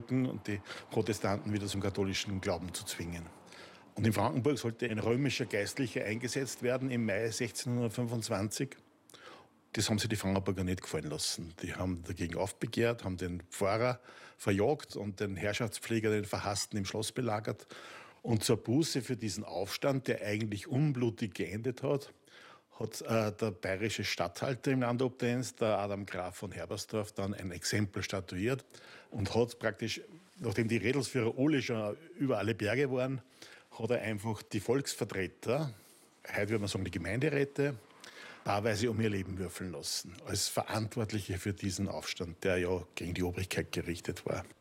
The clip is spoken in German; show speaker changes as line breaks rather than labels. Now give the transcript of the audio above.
und die Protestanten wieder zum katholischen Glauben zu zwingen. Und in Frankenburg sollte ein römischer Geistlicher eingesetzt werden im Mai 1625. Das haben sich die Frankenburger nicht gefallen lassen. Die haben dagegen aufbegehrt, haben den Pfarrer verjagt und den Herrschaftspfleger, den Verhassten, im Schloss belagert. Und zur Buße für diesen Aufstand, der eigentlich unblutig geendet hat, hat der bayerische Statthalter im Landesobdienst, der Adam Graf von Herbersdorf, dann ein Exempel statuiert und hat praktisch, nachdem die Rädelsführer alle schon über alle Berge waren, hat er einfach die Volksvertreter, heute würde man sagen die Gemeinderäte, paarweise um ihr Leben würfeln lassen, als Verantwortliche für diesen Aufstand, der ja gegen die Obrigkeit gerichtet war.